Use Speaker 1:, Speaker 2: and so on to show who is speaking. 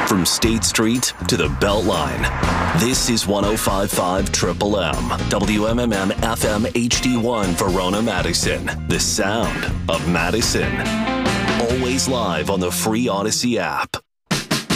Speaker 1: From State Street to the Beltline, this is 105.5 Triple M, WMMM FM HD1 Verona, Madison, the sound of Madison. Always live on the free Odyssey app.